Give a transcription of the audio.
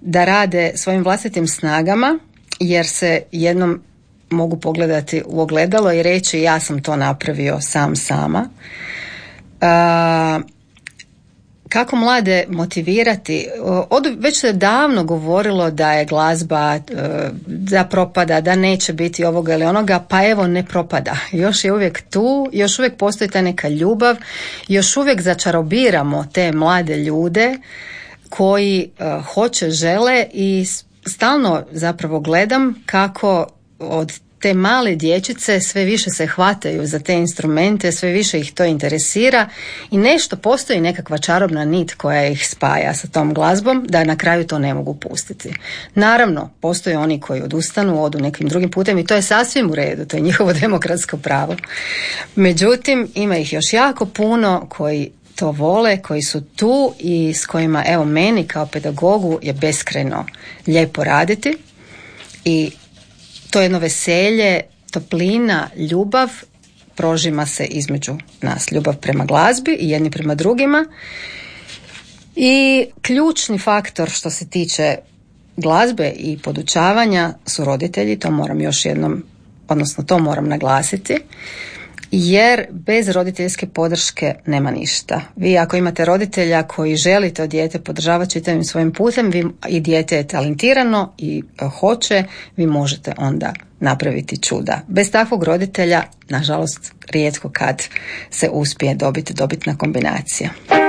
da rade svojim vlastitim snagama, jer se jednom mogu pogledati u ogledalo i reći ja sam to napravio sama. Kako mlade motivirati? Već se davno govorilo da je glazba, da propada, da neće biti ovoga ili onoga, pa evo ne propada. Još je uvijek tu, još uvijek postoji ta neka ljubav, još uvijek začarobiramo te mlade ljude koji hoće, žele i stalno zapravo gledam kako od te male dječice sve više se hvataju za te instrumente, sve više ih to interesira i nešto postoji nekakva čarobna nit koja ih spaja sa tom glazbom, da na kraju to ne mogu pustiti. Naravno, postoje oni koji odustanu, odu nekim drugim putem i to je sasvim u redu, to je njihovo demokratsko pravo. Međutim, ima ih još jako puno koji to vole, koji su tu i s kojima, evo, meni kao pedagogu je beskrajno lijepo raditi i to jedno veselje, toplina, ljubav prožima se između nas. Ljubav prema glazbi i jedni prema drugima. I ključni faktor što se tiče glazbe i podučavanja su roditelji, to moram još jednom, odnosno to moram naglasiti, jer bez roditeljske podrške nema ništa. Vi ako imate roditelja koji želite od dijete podržavati čitavim svojim putem, vi, i dijete je talentirano i hoće, vi možete onda napraviti čuda. Bez takvog roditelja, nažalost, rijetko kad se uspije dobiti dobitna kombinacija.